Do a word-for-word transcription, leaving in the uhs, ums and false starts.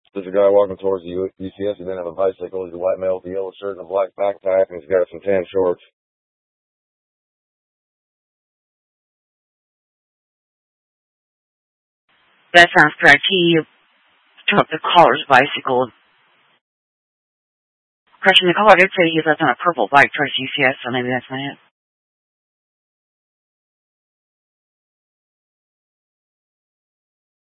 There's a guy walking towards the U C S. He didn't have a bicycle. He's a white male with a yellow shirt and a black backpack, and he's got some tan shorts. That sounds correct. He took the caller's bicycle. Question, the caller did say he left on a purple bike towards U C S, so maybe that's not it.